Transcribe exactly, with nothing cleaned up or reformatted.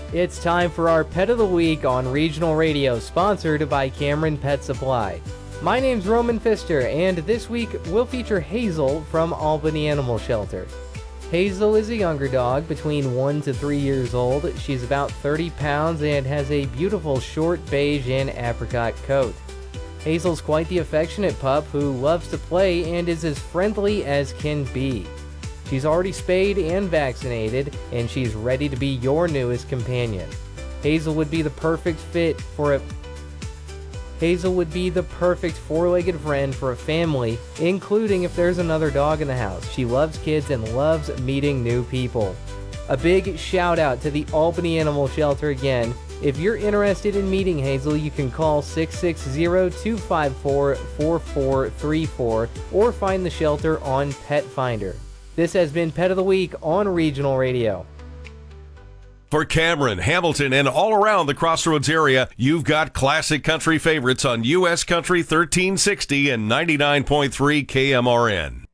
It's time for our Pet of the Week on Regional Radio, sponsored by Cameron Pet Supply. My name's Roman Pfister, and this week we'll feature Hazel from Albany Animal Shelter. Hazel is a younger dog, between one to three years old. She's about thirty pounds and has a beautiful short beige and apricot coat. Hazel's quite the affectionate pup who loves to play and is as friendly as can be. She's already spayed and vaccinated, and she's ready to be your newest companion. Hazel would be the perfect fit for a Hazel would be the perfect four-legged friend for a family, including if there's another dog in the house. She loves kids and loves meeting new people. A big shout out to the Albany Animal Shelter again. If you're interested in meeting Hazel, you can call six six zero, two five four, four four three four or find the shelter on Pet Finder. This has been Pet of the Week on Regional Radio. For Cameron, Hamilton, and all around the Crossroads area, you've got classic country favorites on U S Country thirteen sixty and ninety-nine point three K M R N.